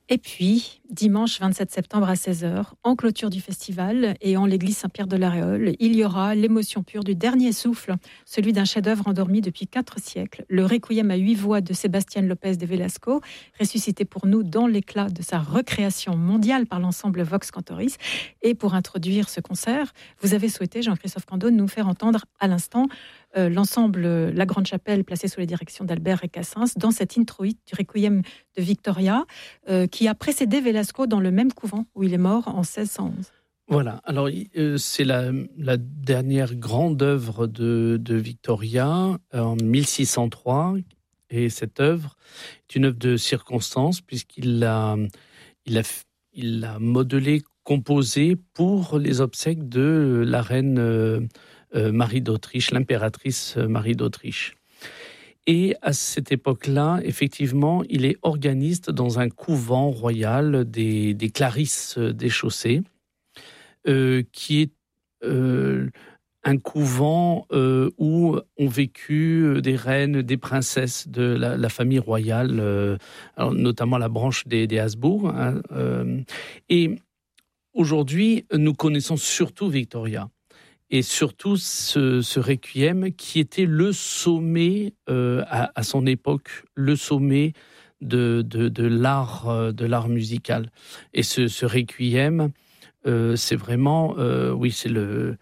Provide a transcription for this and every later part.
Et puis, dimanche 27 septembre à 16h, en clôture du festival et en l'église Saint-Pierre de la Réole, il y aura l'émotion pure du dernier souffle, celui d'un chef-d'œuvre endormi depuis 4 siècles, le Requiem à 8 voix de Sébastien Lopez de Velasco, ressuscité pour nous dans l'éclat de sa recréation mondiale par l'ensemble Vox Cantoris. Et pour introduire ce concert, vous avez souhaité, Jean-Christophe Candeau, nous faire entendre à l'instant l'ensemble La Grande Chapelle, placée sous la direction d'Albert Recassens, dans cet introït du Requiem de Victoria, qui a précédé Velasco dans le même couvent où il est mort en 1611. Voilà, alors c'est la dernière grande œuvre de Victoria en 1603, et cette œuvre est une œuvre de circonstance puisqu'il l'a modelée, composée pour les obsèques de la reine Marie d'Autriche, l'impératrice Marie d'Autriche. Et à cette époque-là, effectivement, il est organiste dans un couvent royal des Clarisses déchaussées, qui est un couvent où ont vécu des reines, des princesses de la famille royale, alors notamment la branche des Habsbourg. Et aujourd'hui, nous connaissons surtout Victoria. Et surtout ce requiem qui était le sommet à son époque, le sommet de l'art musical. Et ce requiem, c'est vraiment, oui, c'est le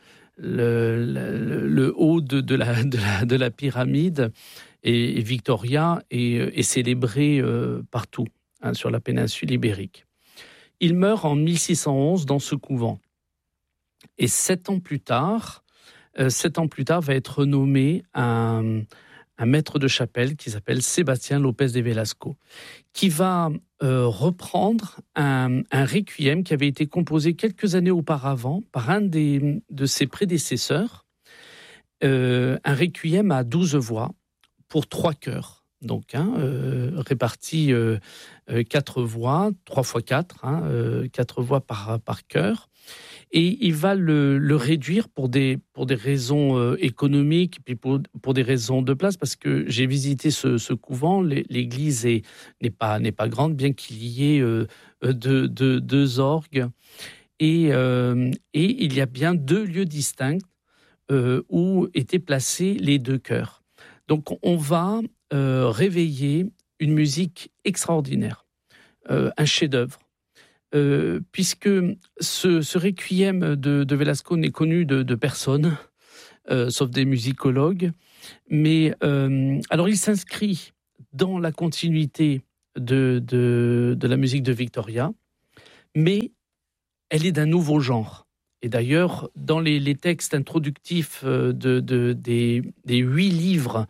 haut de la pyramide. Et Victoria est célébré partout, sur la péninsule ibérique. Il meurt en 1611 dans ce couvent. Et 7 ans plus tard, va être nommé un maître de chapelle qui s'appelle Sébastien Lopez de Velasco, qui va reprendre un requiem qui avait été composé quelques années auparavant par un de ses prédécesseurs, un requiem à 12 voix pour 3 chœurs. Donc, répartis 4 voix, 3 x 4, 4 voix par chœur. Et il va le réduire pour des raisons économiques, puis pour des raisons de place, parce que j'ai visité ce couvent, l'église n'est pas grande, bien qu'il y ait deux orgues. Et il y a bien 2 lieux distincts où étaient placés les 2 chœurs. Donc on va réveiller une musique extraordinaire, un chef-d'œuvre. Puisque ce requiem de Velasco n'est connu de personne, sauf des musicologues, mais alors il s'inscrit dans la continuité de la musique de Victoria, mais elle est d'un nouveau genre. Et d'ailleurs, dans les textes introductifs des 8 livres,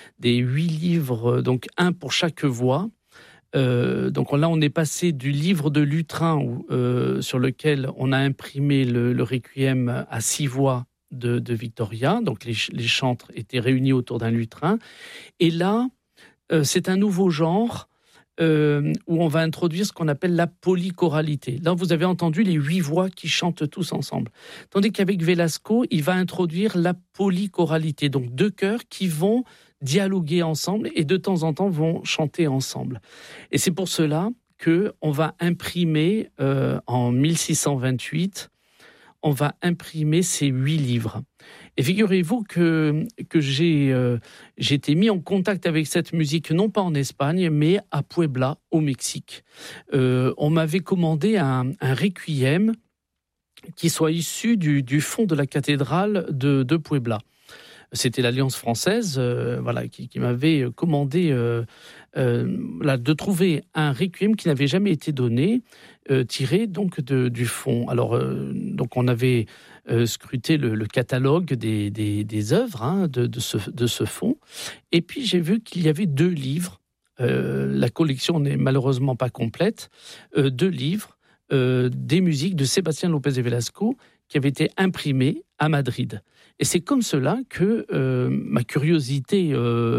donc un pour chaque voix. Donc là, on est passé du livre de Lutrin sur lequel on a imprimé le requiem à 6 voix de Victoria. Donc les chantres étaient réunis autour d'un lutrin. Et là, c'est un nouveau genre où on va introduire ce qu'on appelle la polychoralité. Là, vous avez entendu les 8 voix qui chantent tous ensemble. Tandis qu'avec Velasco, il va introduire la polychoralité. Donc 2 chœurs qui vont dialoguer ensemble et de temps en temps vont chanter ensemble. Et c'est pour cela qu'on va imprimer en 1628, on va imprimer ces 8 livres. Et figurez-vous que j'ai été mis en contact avec cette musique, non pas en Espagne, mais à Puebla, au Mexique. On m'avait commandé un requiem qui soit issu du fond de la cathédrale de Puebla. C'était l'Alliance française qui m'avait commandé de trouver un requiem qui n'avait jamais été donné, tiré donc du fond. Alors, donc on avait scruté le catalogue des œuvres de ce fond, et puis j'ai vu qu'il y avait 2 livres. La collection n'est malheureusement pas complète. 2 livres des musiques de Sébastien Lopez de Velasco qui avaient été imprimés à Madrid. Et c'est comme cela que ma curiosité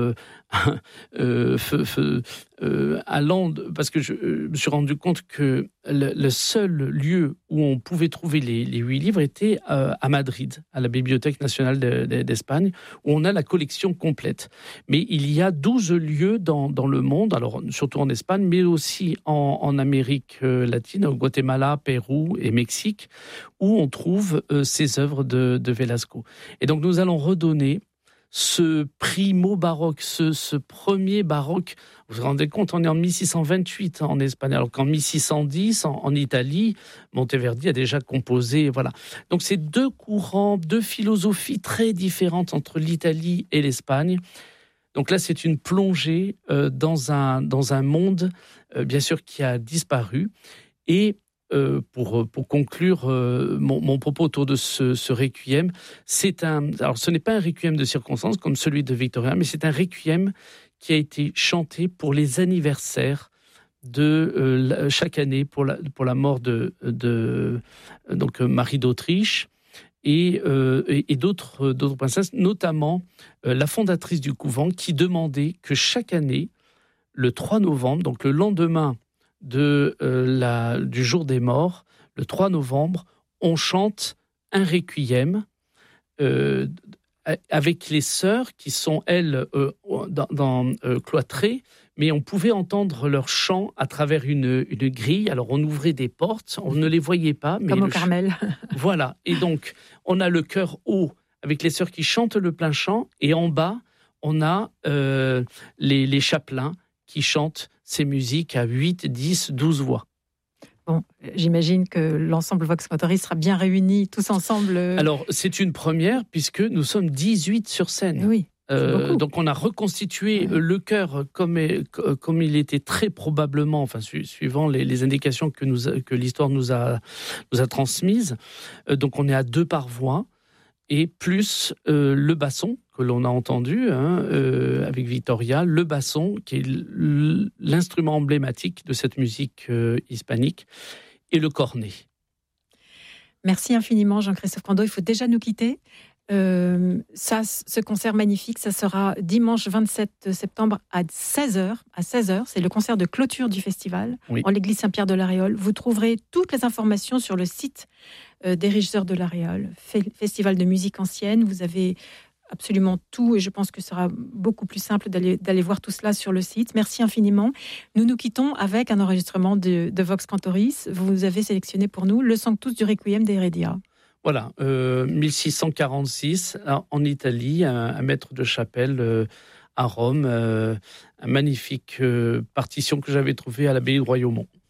allant, parce que je me suis rendu compte que le seul lieu où on pouvait trouver les 8 livres était à Madrid, à la Bibliothèque nationale d'Espagne, où on a la collection complète. Mais il y a 12 lieux dans le monde, alors surtout en Espagne, mais aussi en Amérique latine, au Guatemala, Pérou et Mexique, où on trouve ces œuvres de Velasco. Et donc nous allons redonner ce primo baroque, ce premier baroque. Vous vous rendez compte, on est en 1628 en Espagne, alors qu'en 1610, en Italie, Monteverdi a déjà composé. Voilà. Donc c'est 2 courants, 2 philosophies très différentes entre l'Italie et l'Espagne. Donc là, c'est une plongée dans un monde, bien sûr, qui a disparu. Et pour conclure mon propos autour de ce requiem, alors ce n'est pas un requiem de circonstance comme celui de Victoria, mais c'est un requiem qui a été chanté pour les anniversaires de chaque année pour la mort de donc Marie d'Autriche et d'autres princesses, notamment la fondatrice du couvent, qui demandait que chaque année, le 3 novembre, donc le lendemain du jour des morts, le 3 novembre, on chante un requiem avec les sœurs qui sont, elles, cloîtrées, mais on pouvait entendre leur chant à travers une grille. Alors on ouvrait des portes, on ne les voyait pas. Mais comme au Carmel. Voilà, et donc on a le chœur haut avec les sœurs qui chantent le plein chant, et en bas, on a les chapelains qui chantent ces musiques à 8, 10, 12 voix. Bon, j'imagine que l'ensemble Vox Cantoris sera bien réuni tous ensemble. Alors, c'est une première puisque nous sommes 18 sur scène. Oui. Donc on a reconstitué le chœur comme il était très probablement, enfin suivant les indications que l'histoire nous a transmises. Donc on est à 2 par voix, et plus le basson que l'on a entendu avec Victoria, le basson qui est l'instrument emblématique de cette musique hispanique, et le cornet. Merci infiniment Jean-Christophe Candeau, il faut déjà nous quitter. Ce concert magnifique, ça sera dimanche 27 septembre à 16h. À 16h, c'est le concert de clôture du festival en l'église Saint-Pierre de la Réole. Vous trouverez toutes les informations sur le site des régisseurs de la Réole, Festival de musique ancienne. Vous avez absolument tout, et je pense que ce sera beaucoup plus simple d'aller voir tout cela sur le site. Merci infiniment. Nous quittons avec un enregistrement de Vox Cantoris. Vous avez sélectionné pour nous le Sanctus du Requiem d'Heredia. Voilà, 1646 en Italie, un maître de chapelle à Rome, un magnifique partition que j'avais trouvée à l'abbaye de Royaumont.